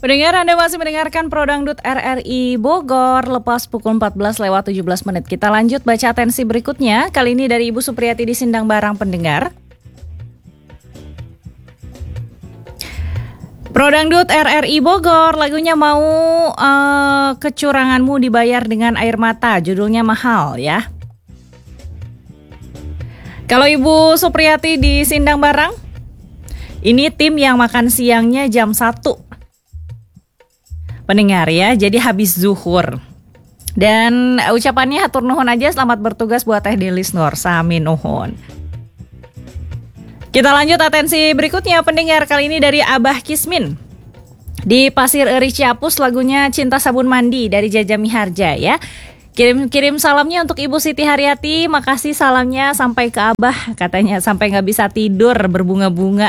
Pendengar, Anda masih mendengarkan Pro Dangdut RRI Bogor, lepas pukul 14:17. Kita lanjut baca atensi berikutnya, kali ini dari Ibu Supriyati di Sindang Barang pendengar. Pro Dangdut RRI Bogor, lagunya mau kecuranganmu dibayar dengan air mata, judulnya mahal ya. Kalau Ibu Supriyati di Sindang Barang, ini tim yang makan siangnya jam 1. Pendengar ya, jadi habis zuhur. Dan ucapannya hatur nuhun aja, selamat bertugas buat Teh Delis Nur, sami nuhun. Kita lanjut atensi berikutnya pendengar, kali ini dari Abah Kismin. Di Pasir Eri Ciapus, lagunya Cinta Sabun Mandi dari Jaja Miharja ya. Kirim salamnya untuk Ibu Siti Haryati, makasih salamnya sampai ke Abah, katanya sampai gak bisa tidur berbunga-bunga.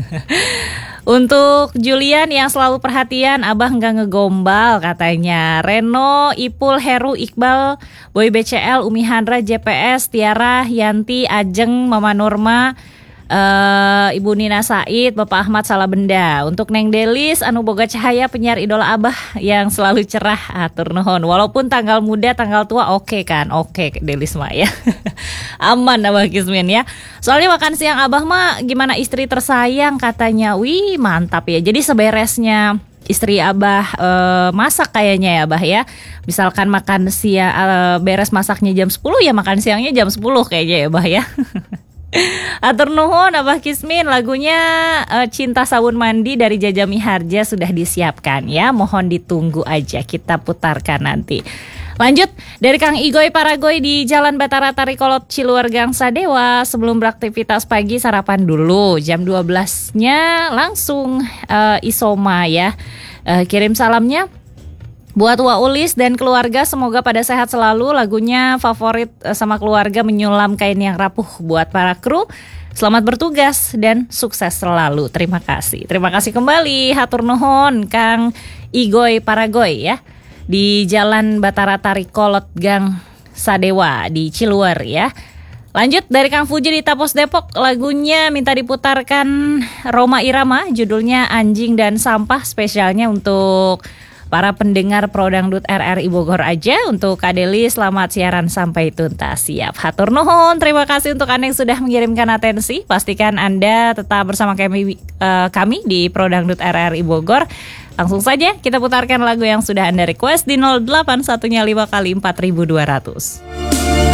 Untuk Julian yang selalu perhatian, Abah nggak ngegombal katanya. Reno, Ipul, Heru, Iqbal, Boy BCL, Umi Handra, JPS, Tiara, Yanti, Ajeng, Mama Norma, Ibu Nina Said, Bapak Ahmad Salabenda. Untuk Neng Delis, Anu Boga Cahaya, penyiar idola Abah yang selalu cerah, atur nuhun. Walaupun tanggal muda, tanggal tua oke kan? Oke Delis mah ya. Aman Abah Kismin ya. Soalnya makan siang Abah mah gimana istri tersayang katanya. Wih mantap ya. Jadi seberesnya istri Abah masak kayaknya ya Abah ya. Misalkan makan siang beres masaknya jam 10 ya makan siangnya jam 10 kayaknya ya Abah ya. Atur nuhun Abah Kismin, lagunya Cinta Sabun Mandi dari Jaja Miharja sudah disiapkan ya. Mohon ditunggu aja, kita putarkan nanti. Lanjut dari Kang Igoy Paragoy di Jalan Batara Tarikolot Ciluar Gang Sadewa. Sebelum beraktivitas pagi sarapan dulu, jam 12-nya langsung isoma ya. Kirim salamnya buat Wa Ulis dan keluarga, semoga pada sehat selalu. Lagunya favorit sama keluarga, Menyulam Kain Yang Rapuh buat para kru. Selamat bertugas dan sukses selalu. Terima kasih. Terima kasih kembali. Hatur nuhun Kang Igoy Paragoy ya. Di Jalan Batara Tarikolot Gang Sadewa di Ciluar ya. Lanjut dari Kang Fuji di Tapos Depok, lagunya minta diputarkan Roma Irama, judulnya Anjing dan Sampah, spesialnya untuk para pendengar Pro Dangdut RRI Bogor aja. Untuk Kak Deli, selamat siaran sampai tuntas. Siap, hatur nuhun. Terima kasih untuk Anda yang sudah mengirimkan atensi. Pastikan Anda tetap bersama kami di Pro Dangdut RRI Bogor. Langsung saja kita putarkan lagu yang sudah Anda request di 0815 kali 4200.